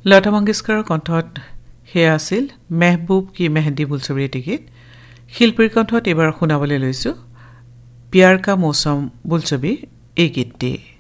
লতা মংগেশকাৰৰ কণ্ঠত সেয়া আছিল মেহবুব কি মেহেদি বোলছবিৰ এটি গীত। শিল্পীৰ কণ্ঠত এইবাৰ শুনাবলৈ লৈছোঁ প্যাৰ কা মৌচম বোলছবিৰ এই গীতটি।